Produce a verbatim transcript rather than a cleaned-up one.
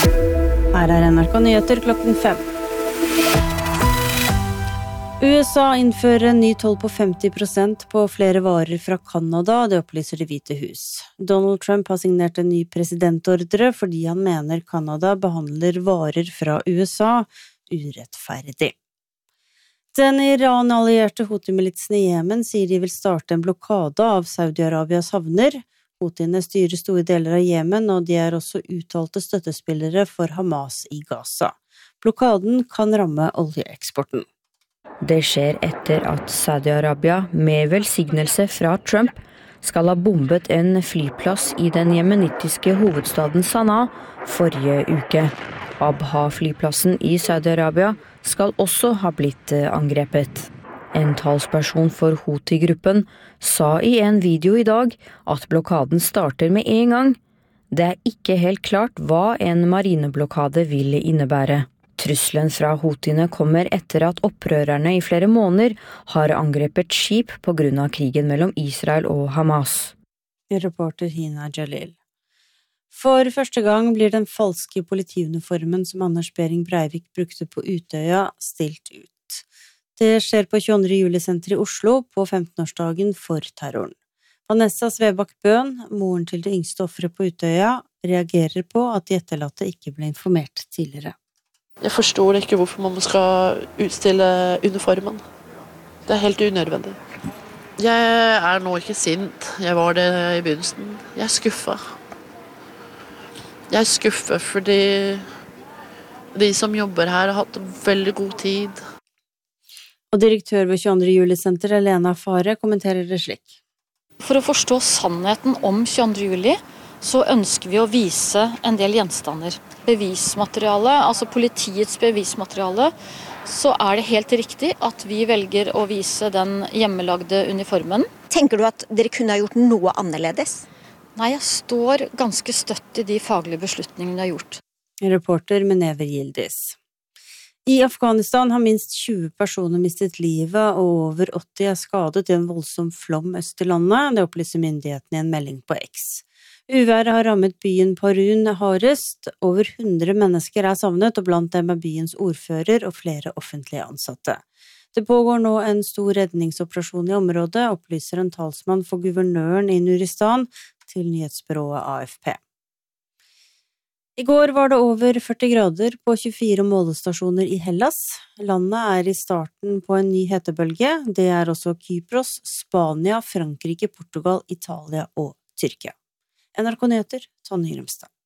Her er N R K Nyheter klokken fem. U S A innfører en ny toll på femti prosent på flere varer fra Kanada, det opplyser Det hvite hus. Donald Trump har signert en ny presidentordre fordi han mener Kanada behandler varer fra U S A urettferdig. Den Iran-allierte Houthi-militsen i Jemen sier de vil starte en blokade av Saudi-Arabias havner. Houthiene styrer store deler av Jemen, og de er også uttalte støttespillere for Hamas i Gaza. Blokaden kan ramme oljeeksporten. Det skjer etter at Saudi-Arabia, med velsignelse fra Trump, skal ha bombet en flyplass i den jemenittiske hovedstaden Sanaa forrige uke. Abha-flyplassen i Saudi-Arabia skal også ha blitt angrepet. En talsperson for Houthi-gruppen sa i en video i dag at blokaden starter med en gang. Det er ikke helt klart hva en marineblokade vil innebære. Trusselen fra Houthiene kommer etter at opprørerne i flere måneder har angrepet skip på grunn av krigen mellom Israel og Hamas. Reporter Hina Jalil. For første gang blir den falske politiuniformen som Anders Behring Breivik brukte på Utøya stilt ut. Det skjer på tjueandre juli-senteret i Oslo på femtenårsdagen for terroren. Vanessa Svebakk Bøhn, moren til det yngste offeret på Utøya, reagerer på at de etterlatte ikke ble informert tidligere. Jeg forstår ikke hvorfor man skal utstille uniformen. Det er helt unødvendig. Jeg er nå ikke sint. Jeg var det i begynnelsen. Jeg er skuffet. Jeg er skuffet fordi de som jobber her har hatt veldig god tid. Og direktør ved tjueandre juli-senteret, Lena Fare, kommenterer det slik. For å forstå sannheten om tjueandre juli, så ønsker vi å vise en del gjenstander. Bevismateriale, altså politiets bevismateriale, så er det helt riktig at vi velger å vise den hjemmelagde uniformen. Tenker du at dere kunne ha gjort noe annerledes? Nei, jeg står ganske støtt i de faglige beslutningene jeg har gjort. Reporter Menever Yildiz. I Afghanistan har minst tjue personer mistet livet, og over åtti er skadet i en voldsom flom øst i landet, det opplyser myndighetene i en melding på X. Uværet har rammet byen Parun hardest, over hundre mennesker er savnet, og blant dem er byens ordfører og flere offentlige ansatte. Det pågår nå en stor redningsoperasjon i området, opplyser en talsmann for guvernøren i Nuristan til nyhetsbyrået A F P. I går var det over førti grader på tjuefire målestasjoner i Hellas. Landet er i starten på en ny hetebølge. Det er også Kypros, Spania, Frankrike, Portugal, Italia og Tyrkia. N R K Nyheter, Tonje Grimstad.